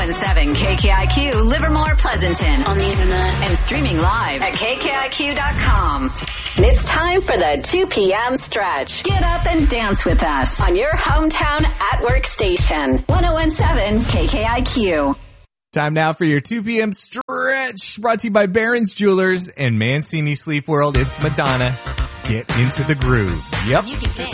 1017 KKIQ, Livermore, Pleasanton. On the internet. And streaming live at KKIQ.com. It's time for the 2 p.m. stretch. Get up and dance with us on your hometown at work station. 1017 KKIQ. Time now for your 2 p.m. stretch, brought to you by Barron's Jewelers and Mancini Sleep World. It's Madonna. Get into the groove. Yep.